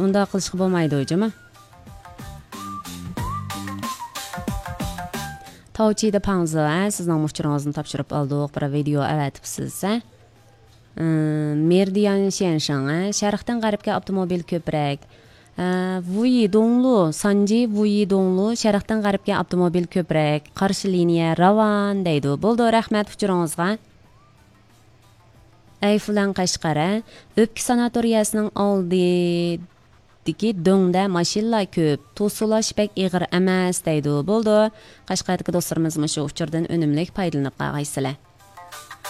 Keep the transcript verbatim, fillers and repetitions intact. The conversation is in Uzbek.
unda qilishga bo'lmaydi o'jimi. Tavchida Pangzi, sizning muhchiringizni topshirib oldik. Bir video avatibsiz. Merdian Shensheng, sharqdan g'arbga avtomobil ko'prak. Vuyi Donglu, Sanji Vuyi Donglu, sharqdan g'arbga avtomobil ko'prak. Qarshi liniya ravon deydi. Bo'ldi, rahmat muhchiringizga. Ayfulan Qashqara, o'pki sanatoriyasining oldidagi do'ngda mashinalar ko'p, to'sulash bek ig'ir emas deydi. Bo'ldi, Qashqardagi do'stlarimiz shu uchurdan unumli foydalanib qolgaysizlar.